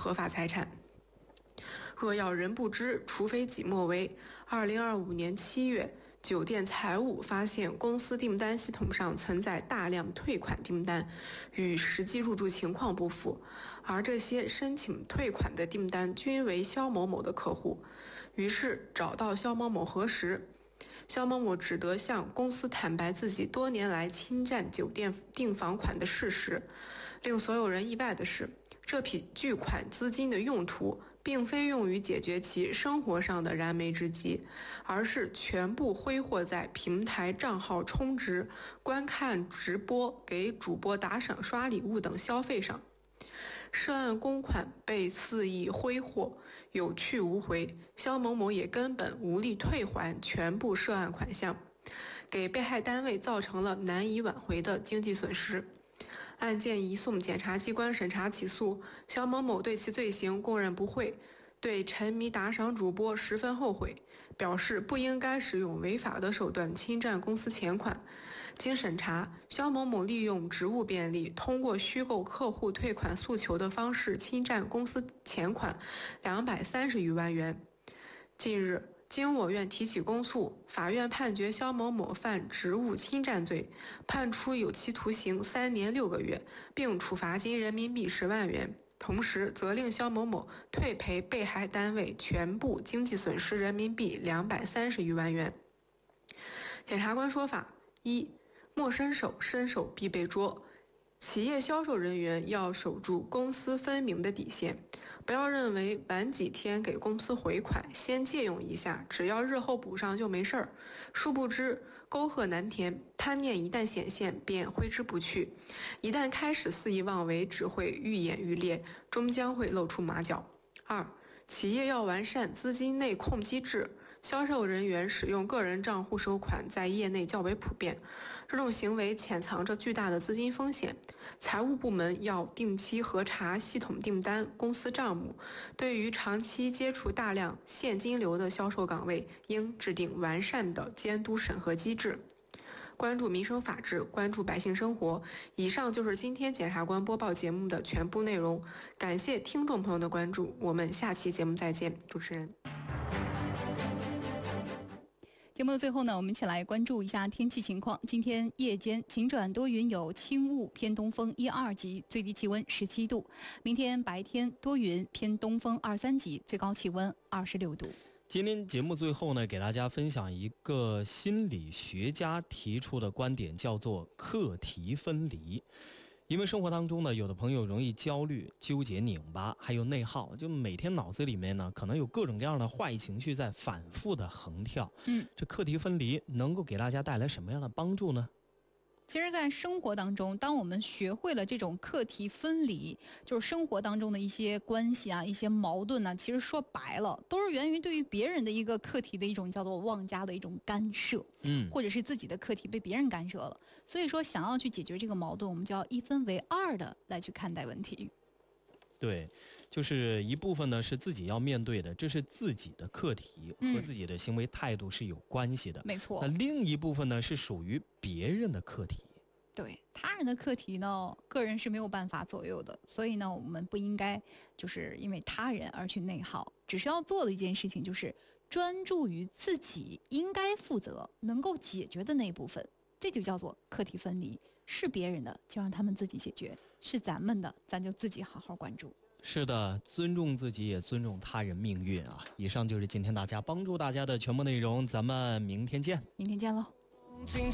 合法财产。若要人不知，除非己莫为。2025年7月，酒店财务发现公司订单系统上存在大量退款订单，与实际入住情况不符，而这些申请退款的订单均为肖某某的客户。于是找到肖某某核实，肖某某只得向公司坦白自己多年来侵占酒店订房款的事实。令所有人意外的是，这笔巨款资金的用途并非用于解决其生活上的燃眉之急，而是全部挥霍在平台账号充值、观看直播、给主播打赏、刷礼物等消费上。涉案公款被肆意挥霍，有去无回，肖某某也根本无力退还全部涉案款项，给被害单位造成了难以挽回的经济损失。案件移送检察机关审查起诉，肖某某对其罪行供认不讳，对沉迷打赏主播十分后悔，表示不应该使用违法的手段侵占公司钱款。经审查，肖某某利用职务便利，通过虚构客户退款诉求的方式侵占公司钱款230余万元。近日，经我院提起公诉，法院判决肖某某犯职务侵占罪，判处有期徒刑3年6个月，并处罚金人民币10万元。同时，责令肖某某退赔被害单位全部经济损失人民币230余万元。检察官说法：一、莫伸手，伸手必被捉。企业销售人员要守住公私分明的底线，不要认为晚几天给公司回款，先借用一下，只要日后补上就没事儿。殊不知，沟壑难填，贪念一旦显现，便挥之不去。一旦开始肆意妄为，只会愈演愈烈，终将会露出马脚。二、企业要完善资金内控机制。销售人员使用个人账户收款在业内较为普遍，这种行为潜藏着巨大的资金风险。财务部门要定期核查系统订单、公司账目，对于长期接触大量现金流的销售岗位，应制定完善的监督审核机制。关注民生法治，关注百姓生活。以上就是今天检察官播报节目的全部内容，感谢听众朋友的关注，我们下期节目再见。主持人。 节目的最后呢，我们一起来关注一下天气情况。今天夜间晴转多云，有轻雾，偏东风1、2级，最低气温17度。明天白天多云，偏东风2、3级，最高气温26度。 今天节目最后呢，给大家分享一个心理学家提出的观点，叫做课题分离。因为生活当中呢，有的朋友容易焦虑、纠结、拧巴，还有内耗，就每天脑子里面呢，可能有各种各样的坏情绪在反复的横跳。这课题分离能够给大家带来什么样的帮助呢？ 其实在生活当中，当我们学会了这种课题分离，就是生活当中的一些关系啊，一些矛盾啊，其实说白了都是源于对于别人的一个课题的一种叫做妄加的一种干涉，或者是自己的课题被别人干涉了。所以说想要去解决这个矛盾，我们就要一分为二的来去看待问题。 对，就是一部分呢是自己要面对的，这是自己的课题，和自己的行为态度是有关系的。 没错。 那另一部分呢是属于别人的课题。 对，他人的课题呢，个人是没有办法左右的，所以呢，我们不应该就是因为他人而去内耗，只是要做的一件事情就是专注于自己应该负责、能够解决的那一部分，这就叫做课题分离。是别人的就让他们自己解决，是咱们的咱就自己好好关注。 是的，尊重自己也尊重他人命运啊！以上就是今天帮助大家的全部内容，咱们明天见。 明天见喽。